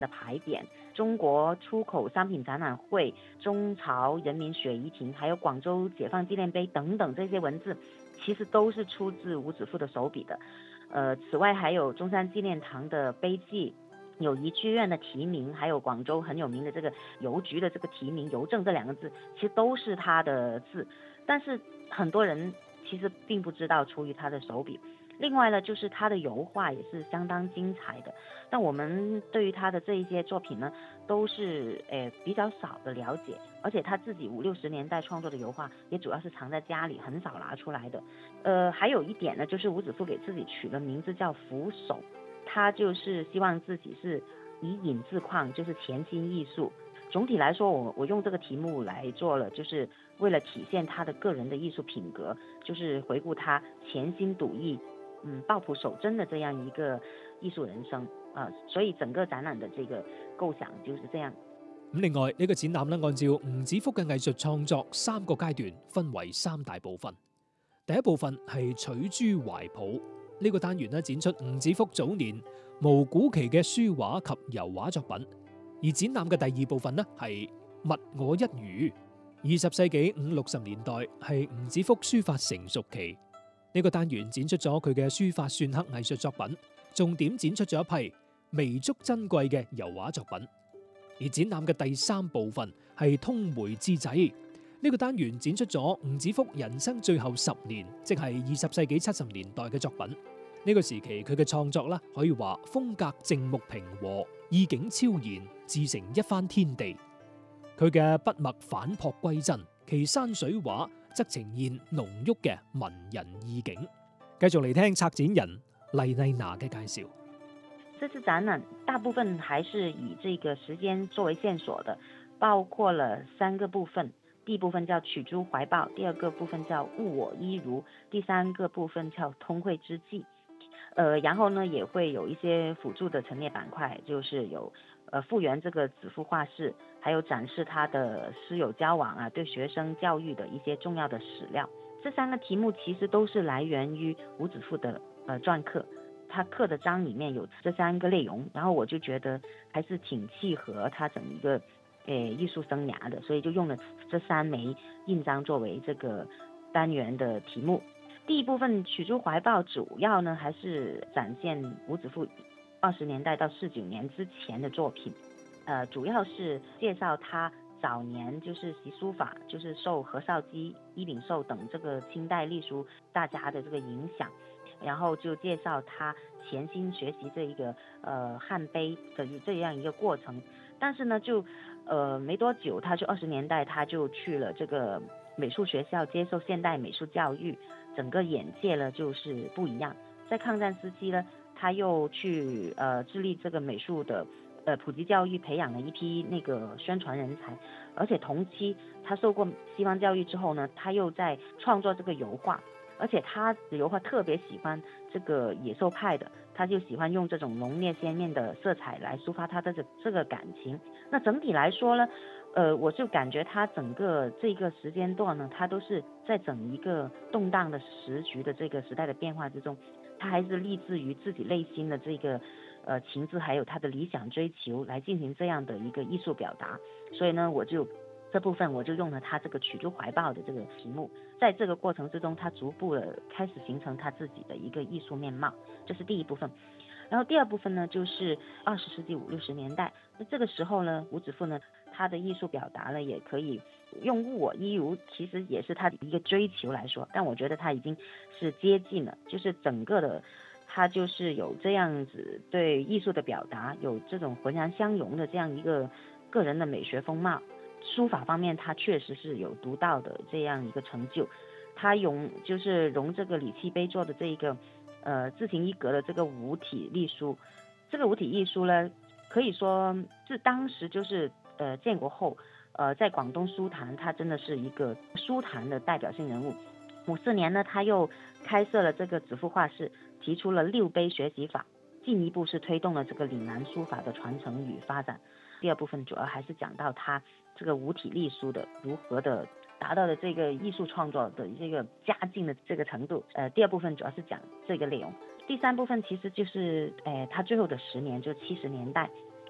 的牌匾、中国出口商品展览会、中朝人民血遗亭，还有广州解放纪念碑等等这些文字，其实都是出自伍子赋的手笔的。此外还有中山纪念堂的碑记、友谊剧院的题名，还有广州很有名的这个邮局的这个题名邮政这两个字，其实都是他的字，但是很多人其实并不知道出于他的手笔。另外呢，就是他的油画也是相当精彩的，但我们对于他的这一些作品呢，都是比较少的了解，而且他自己50、60年代创作的油画也主要是藏在家里，很少拿出来的。还有一点呢，就是伍子赋给自己取了名字叫扶手，他就是希望自己是以隐自况，就是潜心艺术。总体来说，我用这个题目来做了，就是为了体现他的个人的艺术品格，就是回顾他潜心笃义、抱朴守真的这样一个艺术人生所以整个展览的这个构想就是这样。 咁另外呢個展覽咧，按照吳子福嘅藝術創作3個階段，分為3大部分。第一部分係取諸懷抱，呢個單元咧展出吳子福早年無古期嘅書畫及油畫作品。而展覽嘅第二部分咧係物我一如，20世紀50、60年代係吳子福書法成熟期。呢個單元展出咗佢嘅書法篆刻藝術作品，重點展出咗一批彌足珍貴嘅油畫作品。而展覽嘅第3部分係通梅之際，呢個單元展出咗吳子福人生最後10年，即係20世紀70年代嘅作品。呢個時期佢嘅創作啦，可以話風格靜穆平和，意境超然，自成一番天地。佢嘅筆墨反璞歸真，其山水畫則呈現濃郁嘅文人意境。繼續嚟聽策展人黎麗娜嘅介紹。 这次展览大部分还是以这个时间作为线索的，包括了3个部分。第一部分叫取诸怀抱，第二个部分叫物我一如，第3个部分叫通会之际。然后呢也会有一些辅助的陈列板块，就是有复原这个子赋画室，还有展示他的师友交往对学生教育的一些重要的史料。这3个题目其实都是来源于伍子赋的篆刻，他刻的章里面有这3个内容，然后我就觉得还是挺契合他整一个艺术生涯的，所以就用了这3枚印章作为这个单元的题目。第一部分取诸怀抱主要呢还是展现伍子赋20年代到49年之前的作品，主要是介绍他早年就是习书法，就是受何绍基、伊秉寿等这个清代隶书大家的这个影响，然后就介绍他潜心学习这一个汉碑的这样一个过程。但是呢就没多久，他就20年代他就去了这个美术学校接受现代美术教育，整个眼界呢就是不一样。在抗战时期呢，他又去致力这个美术的普及教育，培养了一批那个宣传人才。而且同期他受过西方教育之后呢，他又在创作这个油画，而且他的油画特别喜欢这个野兽派的，他就喜欢用这种浓烈鲜艳的色彩来抒发他的这个感情。那整体来说呢，我就感觉他整个这个时间段呢，他都是在整一个动荡的时局的这个时代的变化之中，他还是立志于自己内心的这个情志，还有他的理想追求来进行这样的一个艺术表达。所以呢，这部分我就用了他这个取诸怀抱的这个题目，在这个过程之中，他逐步的开始形成他自己的一个艺术面貌，这是第一部分。然后第二部分呢，就是20世纪50、60年代。那这个时候呢，伍子赋呢，他的艺术表达呢，也可以用物我一如，其实也是他的一个追求来说，但我觉得他已经是接近了，就是整个的他就是有这样子对艺术的表达，有这种浑然相融的这样一个个人的美学风貌。书法方面他确实是有独到的这样一个成就，他融这个李器碑做的这一个自行一格的这个五体隶书。这个五体隶书呢，可以说是当时就是建国后在广东书坛他真的是一个书坛的代表性人物。54年呢，他又开设了这个子赋画室，提出了6碑学习法，进一步是推动了这个岭南书法的传承与发展。第二部分主要还是讲到他这个五体隶书的如何的达到了这个艺术创作的这个佳境的这个程度。第二部分主要是讲这个内容。第3部分其实就是他最后的10年，就70年代。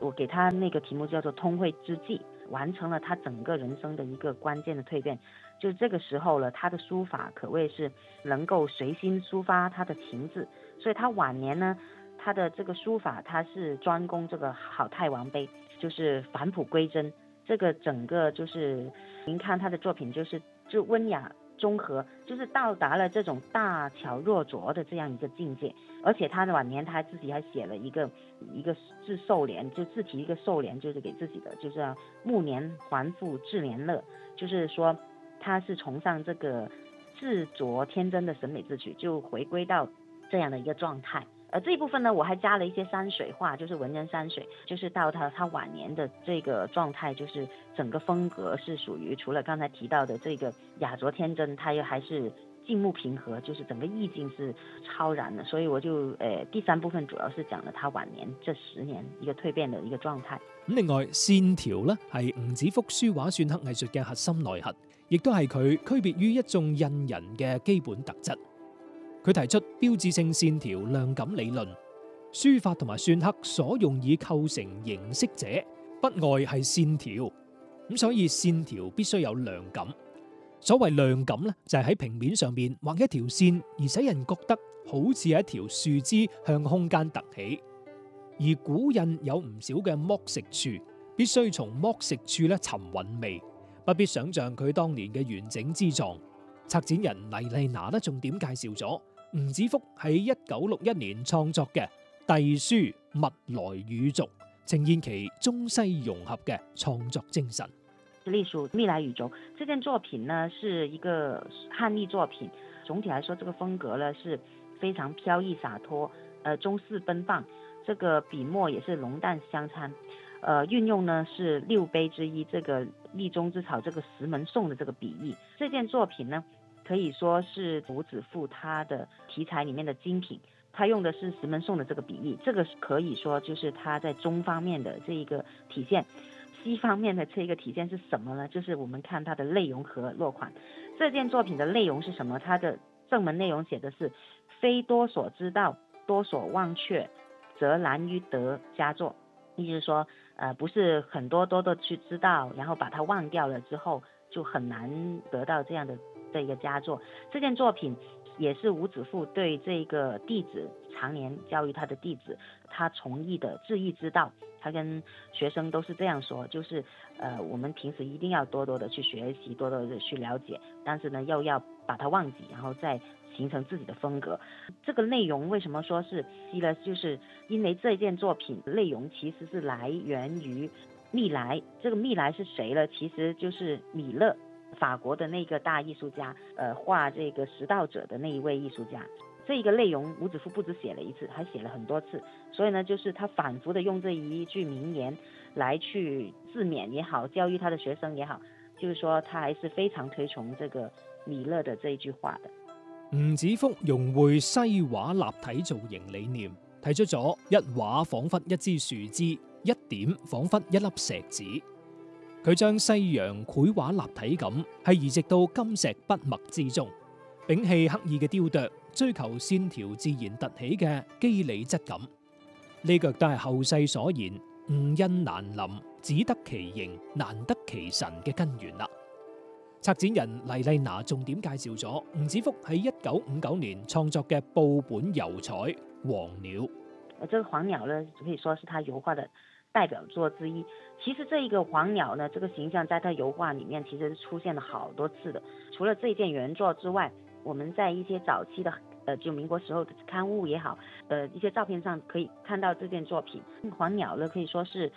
我给他那个题目叫做通惠之际，完成了他整个人生的一个关键的蜕变。就这个时候了，他的书法可谓是能够随心抒发他的情志，所以他晚年呢，他的这个书法他是专攻这个好太王碑，就是返璞归真。这个整个就是您看他的作品就温雅中和，就是到达了这种大巧若拙的这样一个境界。而且他的晚年他自己还写了一个自寿联，就自题一个寿联，就是给自己的，就是暮年还复至年乐，就是说他是崇尚这个自着天真的审美之举，就回归到这样的一个状态。这一部分呢，我还加了一些山水画，就是文人山水，就是到他晚年的这个状态，就是整个风格是属于除了刚才提到的这个雅拙天真，他又还是静穆平和，就是整个意境是超然的。所以我就第三部分主要是講了他晚年這10年一個蛻變的一個狀態。 另外線條呢係吳子福書畫篆刻藝術嘅核心內核，亦都係佢區別於一眾印人嘅基本特質。佢提出標誌性線條量感理論，書法同埋篆刻所用以構成形式者，不外係線條，咁所以線條必須有量感。所謂量感呢，就係喺平面上面畫一條線，而使人覺得好似係一條樹枝向空間突起。而古印有唔少嘅剝蝕處，必須從剝蝕處咧尋韻味，不必想像佢當年嘅完整之狀。策展人黎麗娜重點介紹咗吳子福喺1961年創作嘅《隸書物來語續》，呈現其中西融合嘅創作精神。 隶屬密來語軸這件作品呢，是一個漢譯作品。總體來說，這個風格呢是非常飄逸灑脫，中式奔放。這個筆墨也是濃淡相參，運用呢是6碑之一，這個立中之草，這個石門頌的這個筆意。這件作品呢，可以說是吳子復他的題材裡面的精品。他用的是石門頌的這個筆意，這個可以說就是他在中方面的這一個體現。西方面的這個體現是什麼呢？就是我們看它的內容和落款。這件作品的內容是什麼？它的正文內容寫的是非多所知道，多所忘卻，則難於得佳作。意思是說不是很多的去知道，然後把它忘掉了之後，就很難得到這樣的這個佳作。這件作品也是吳子復對這個弟子常年教育他的弟子，他從譯的致意之道。他跟學生都是這樣說，就是我們平時一定要多的去學習，多的去了解，但是呢又要把它忘記，然後再形成自己的風格。這個內容為什麼說是西呢？就是因為這件作品內容其實是來源於密來。這個密來是誰呢？其實就是米勒，法國的那個大藝術家，畫這個食道者的那一位藝術家。這一個內容吳子復不止寫了一次，還寫了很多次，所以呢就是他反覆的用這一句名言來去自勉也好，教育他的學生也好，就是說他還是非常推崇這個米勒的這一句話的。 吳子復融會西畫立體造型理念，提出咗一畫彷彿一枝樹枝，一點彷彿一粒石子。佢將西洋繪畫立體感係移植到金石筆墨之中，摒棄刻意嘅雕琢，追求線條自然突起嘅肌理質感。呢個都係後世所言吳印難臨，只得其形，難得其神嘅根源啦。策展人黎麗娜重點介紹咗吳子復喺1959年創作嘅報本油彩《黃鳥》。 這個黃鳥呢，可以說是他油畫的代表作之一。其實這一個黃鳥呢，這個形象在他油畫裡面其實是出現了好多次的。除了這一件原作之外，我們在一些早期的就民國時候的刊物也好，一些照片上可以看到這件作品。黃鳥呢，可以說是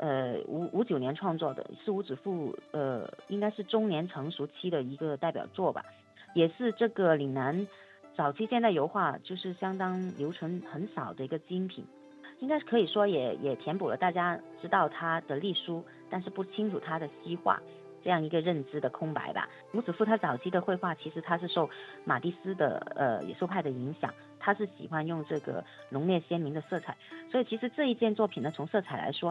59年創作的，是吳子復應該是中年成熟期的一個代表作吧，也是這個嶺南早期現代油畫就是相當留存很少的一個精品。應該可以說也填補了大家知道他的隸書，但是不清楚他的西畫這樣一個認知的空白吧。吳子復他早期的繪畫其實他是受馬蒂斯的野獸派的影響，他是喜歡用這個濃烈鮮明的色彩，所以其實這一件作品呢，從色彩來說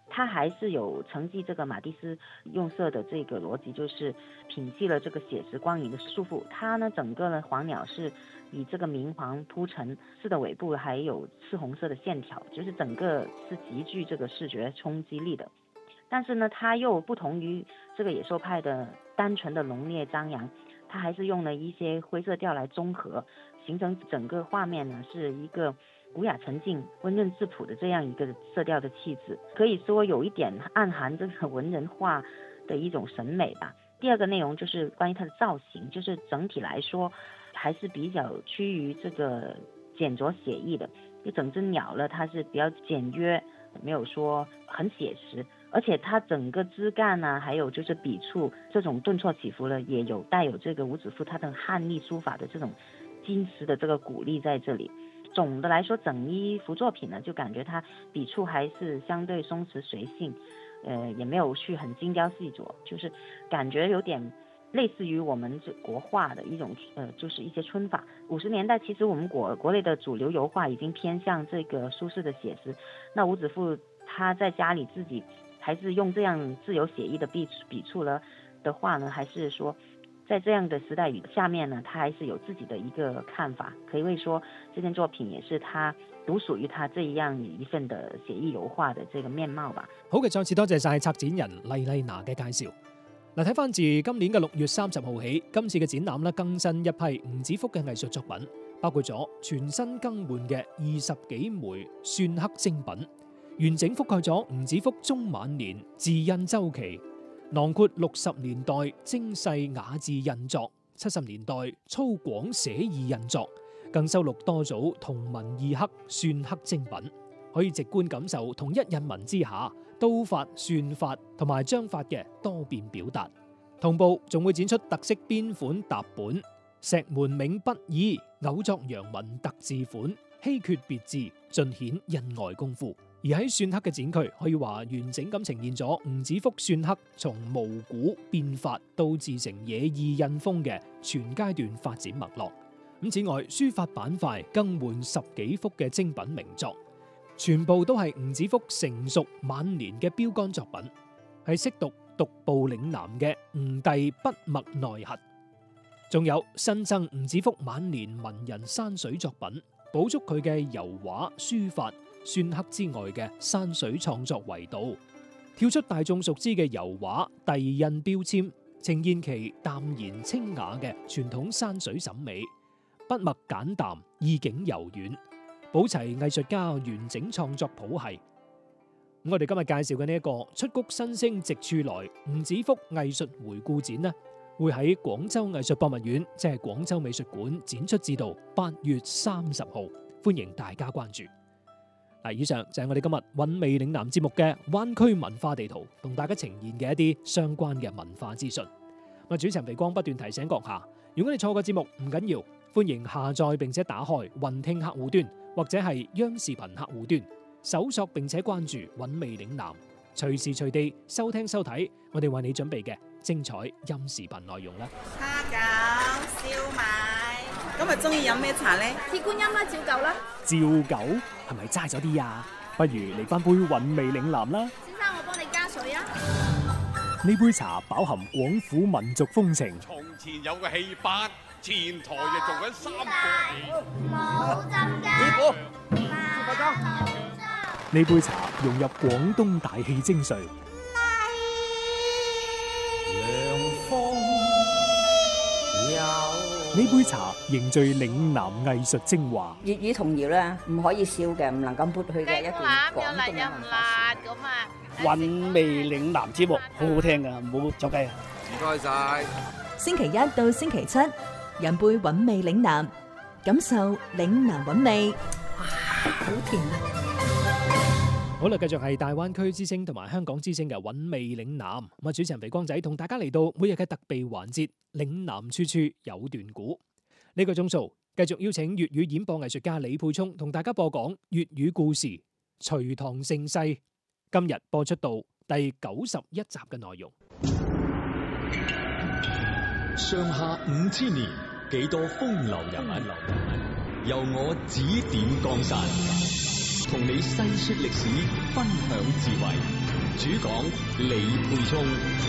它还是有承继这个马蒂斯用色的这个逻辑，就是摒弃了这个写实光影的束缚。它呢整个呢黄鸟是以这个明黄铺陈，翅的尾部还有赤红色的线条，就是整个是极具这个视觉冲击力的。但是呢它又不同于这个野兽派的单纯的浓烈张扬，它还是用了一些灰色调来综合，形成整个画面呢是一个古雅沉静、温润质朴的这样一个色调的气质，可以说有一点暗含这个文人画的一种审美吧。第二个内容就是关于它的造型，就是整体来说还是比较趋于这个简拙写意的。就整只鸟呢，它是比较简约，没有说很写实，而且它整个枝干呢，还有就是笔触这种顿挫起伏呢，也有带有这个伍子夫他的汉隶书法的这种金石的这个鼓励在这里。总的来说，整一幅作品呢，就感觉它笔触还是相对松弛随性，也没有去很精雕细琢，就是感觉有点类似于我们这国画的一种就是一些皴法。50年代其实我们国内的主流油画已经偏向这个苏式的写实，那伍子夫他在家里自己还是用这样自由写意的笔触了的话呢，还是说在这样的时代语下面呢，他还是有自己的一个看法，可以说这件作品也是他獨屬於他這樣一份的寫意油畫的這個面貌吧。 好嘅，再次多謝晒策展人麗麗娜嘅介紹。嗱，睇翻自今年嘅6月30號起，今次嘅展覽咧更新一批吳子福嘅藝術作品，包括咗全新更換嘅20幾枚篆刻精品，完整覆蓋咗吳子福中晚年字印周期，囊括60年代精細雅致印作、70年代粗獷寫意印作，更收錄多組同文異刻篆刻精品，可以直觀感受同一印文之下刀法、篆法同埋章法嘅多變表達。同步仲會展出特色邊款踏本、石門銘筆意、偶作陽文特字款、稀缺別字，盡顯印外功夫。而喺篆刻嘅展區，可以話完整咁呈現咗吳子福篆刻從無古變法到自成野意印風嘅全階段發展脈絡。咁此外，書法板塊更換10幾幅嘅精品名作，全部都係吳子福成熟晚年嘅標杆作品，係識讀獨步嶺南嘅吳弟筆墨內核。仲有新增吳子福晚年文人山水作品，補足佢嘅油畫、書法、篆刻之外嘅山水創作維度，跳出大眾熟知嘅油畫遞印標籤，呈現其淡然清雅嘅傳統山水審美，筆墨簡淡，意境柔軟，保齊藝術家完整創作譜系。我哋今日介紹嘅呢一個出谷新星直處來吳子福藝術回顧展呢，會喺廣州藝術博物院，即係廣州美術館展出至到8月30號，歡迎大家關注。嗱，以上就係我哋今日韻味嶺南節目嘅灣區文化地圖，同大家呈現嘅一啲相關嘅文化資訊。主持人肥光不斷提醒閣下，如果你錯過節目唔緊要，歡迎下載並且打開雲聽客戶端或者係央視頻客戶端，搜索並且關注韻味嶺南，隨時隨地收聽收睇我哋為你準備嘅精彩音視頻內容啦。 蝦餃、燒賣，今日中意飲咩茶呢？ 鐵觀音啦，照舊啦。 照舊係咪齋咗啲啊？不如嚟翻杯韻味嶺南啦。 先生，我幫你加水啊。 呢杯茶飽含廣府民族風情。 從前有個戲班，前台就做緊3個戲。 冇浸㗎。 呢杯茶融入廣東大氣精髓。呢杯茶凝聚嶺南藝術精華。 粵語童謠咧，唔可以笑嘅，唔能夠撥去嘅一段廣東嘅文化。 韻味嶺南節目好好聽㗎，唔好走雞啊！ 唔該晒。 星期1到星期7，飲杯韻味嶺南，感受嶺南韻味。哇，好甜啊！ 好啦，繼續係大灣區之聲同埋香港之聲嘅韻味嶺南。咁主持人肥光仔同大家嚟到每日嘅特備環節，嶺南處處有段古。呢個鐘數繼續邀請粵語演播藝術家李沛聰同大家播講粵語故事《隋唐盛世》。今日播出到第91集嘅內容。 上下5000年，幾多風流人物，由我指點江山，同你細說歷史，分享智慧。 主講李沛聰。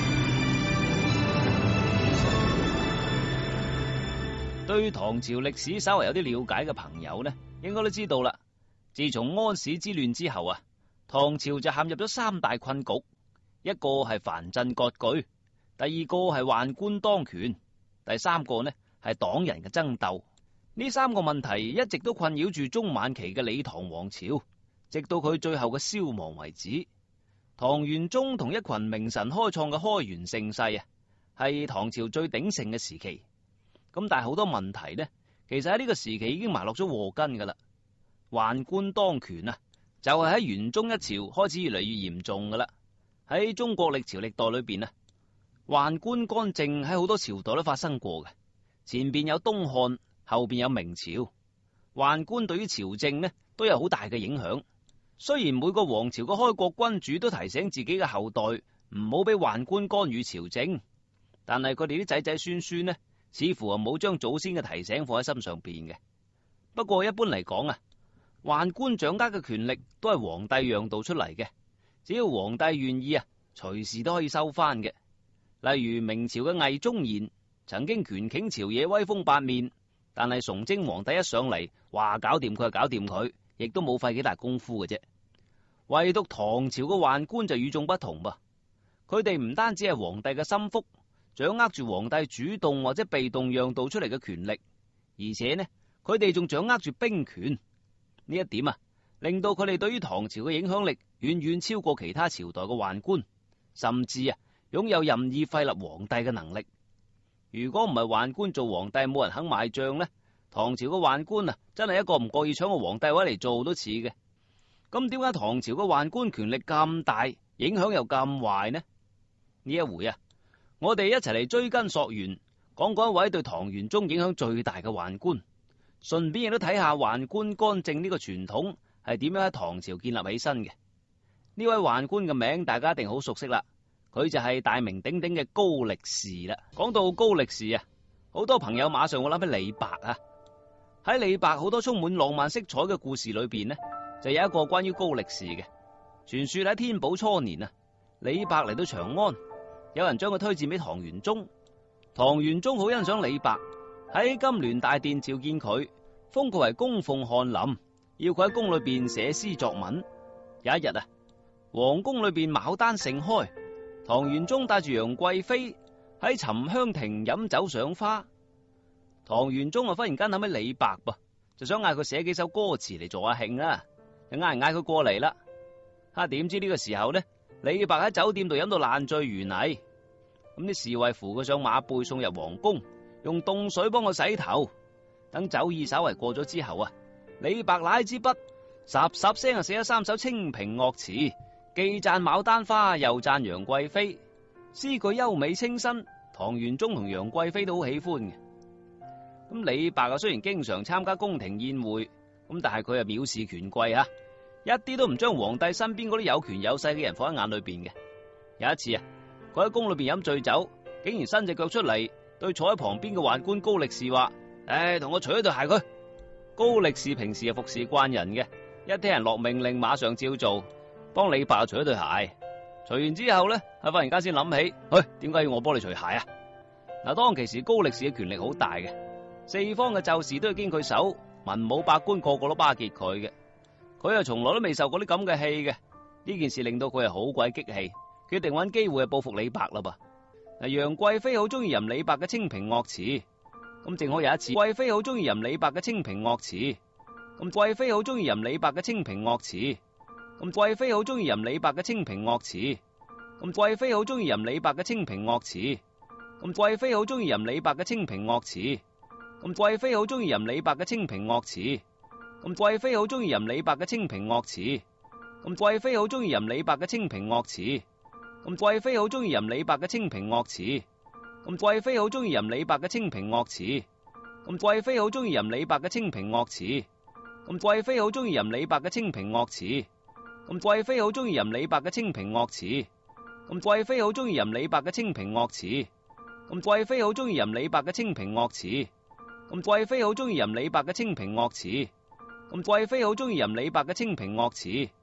對唐朝歷史稍為有啲了解嘅朋友呢，應該都知道啦。自從安史之亂之後啊，唐朝就陷入咗三大困局，一個係藩鎮割據，第二個係宦官當權，第三個呢係黨人嘅爭鬥。呢三個問題一直都困擾住中晚期嘅李唐王朝，直到佢最後嘅消亡為止。唐玄宗同一群名臣開創嘅開元盛世啊，係唐朝最鼎盛嘅時期。咁但係好多問題呢，其實喺呢個時期已經埋落咗禍根噶啦。宦官當權啊，就係喺玄宗一朝開始越嚟越嚴重噶啦。喺中國歷朝歷代裏邊啊，宦官干政喺好多朝代都發生過嘅。前邊有東漢，後邊有明朝，宦官對於朝政呢都有好大嘅影響。雖然每個王朝嘅開國君主都提醒自己嘅後代唔好俾宦官干預朝政，但係佢哋啲仔仔孫孫呢，似乎係冇將祖先嘅提醒放喺心上邊嘅。不過一般嚟講啊，宦官掌握嘅權力都係皇帝讓渡出嚟嘅，只要皇帝願意啊，隨時都可以收翻嘅。例如明朝嘅魏忠賢曾經權傾朝野，威風八面，但係崇禎皇帝一上嚟話搞掂佢就搞掂佢，亦都冇費幾大功夫嘅啫。唯獨唐朝嘅宦官就與眾不同噃，佢哋唔單止係皇帝嘅心腹，掌握住皇帝主動或者被動讓渡出嚟嘅權力，而且呢，佢哋仲掌握住兵權。呢一點啊，令到佢哋對於唐朝嘅影響力遠遠超過其他朝代嘅宦官，甚至啊，擁有任意廢立皇帝嘅能力。如果唔係宦官做皇帝，冇人肯買賬呢，唐朝嘅宦官啊，真係一個唔覺意搶個皇帝位嚟做都似嘅。咁點解唐朝嘅宦官權力咁大，影響又咁壞呢？呢一回啊，我哋一齊嚟追根溯源，講講一位對唐玄宗影響最大嘅宦官，順便亦都睇下宦官干政呢個傳統係點樣喺唐朝建立起身嘅。呢位宦官嘅名大家一定好熟悉啦，佢就係大名鼎鼎嘅高力士啦。講到高力士啊，好多朋友馬上會諗起李白啊。喺李白好多充滿浪漫色彩嘅故事裏邊呢，就有一個關於高力士嘅傳說。喺天寶初年啊，李白嚟到長安，有人將佢推薦俾唐玄宗。唐玄宗好欣賞李白，喺金鑾大殿召見佢，封佢為供奉翰林，要佢喺宮裏邊寫詩作文。有一日啊，皇宮裏邊牡丹盛開，唐玄宗帶住楊貴妃喺沉香亭飲酒賞花。唐玄宗啊，忽然間諗起李白噃，就想嗌佢寫幾首歌詞嚟助下興啊，就嗌佢過嚟啦。點知呢個時候呢，李白喺酒店度飲到爛醉如泥，咁啲侍衛扶佢上馬背送入皇宮，用凍水幫佢洗頭。等酒意稍為過咗之後啊，李白拿支筆，霎霎聲寫咗3首清平樂詞，既讚牡丹花，又讚楊貴妃，詩句優美清新，唐玄宗同楊貴妃都好喜歡嘅。咁李白啊，雖然經常參加宮廷宴會，咁但係佢係藐視權貴啊，一啲都唔將皇帝身邊嗰啲有權有勢嘅人放喺眼裏邊嘅。有一次啊，佢喺宮裏邊飲醉酒，竟然伸隻腳出嚟，對坐喺旁邊嘅宦官高力士話：同我除咗對鞋佢。高力士平時係服侍慣人嘅，一聽人落命令馬上照做，幫李白除咗對鞋。除完之後呢，忽然間先諗起，點解要我幫你除鞋啊？嗱，當其時高力士嘅權力好大嘅，四方嘅奏事都要經佢手，文武百官個個都巴結佢嘅。佢又從來都未受過啲咁嘅氣嘅，呢件事令到佢係好鬼激氣，決定揾機會報復李白啦噃。嗱，楊貴妃好中意吟李白嘅清平樂詞，咁正好有一次，貴妃好中意吟李白嘅清平樂詞，咁貴妃好中意吟李白嘅清平樂詞，咁貴妃好中意吟李白嘅清平樂詞，咁貴妃好中意吟李白嘅清平樂詞，咁貴妃好中意吟李白嘅清平樂詞，咁貴妃好中意吟李白嘅清平樂詞，咁貴妃好中意吟李白嘅清平樂詞，咁貴妃好中意吟李白嘅清平樂詞，咁貴妃好中意吟李白嘅清平樂詞，咁貴妃好中意吟李白嘅清平樂詞，咁貴妃好中意吟李白嘅清平樂詞，咁貴妃好中意吟李白嘅清平樂詞，咁貴妃好中意吟李白嘅清平樂詞，咁貴妃好中意吟李白嘅清平樂詞，咁貴妃好中意吟李白嘅清平樂詞，咁貴妃好中意吟李白嘅清平樂詞，咁貴妃好中意吟李白嘅清平樂詞，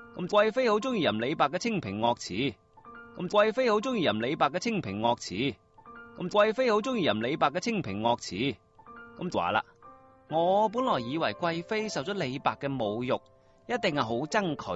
咁貴妃好中意吟李白嘅清平樂詞，咁貴妃好中意吟李白嘅清平樂詞，咁貴妃好中意吟李白嘅清平樂詞。咁就話啦，我本來以為貴妃受咗李白嘅侮辱，一定係好憎佢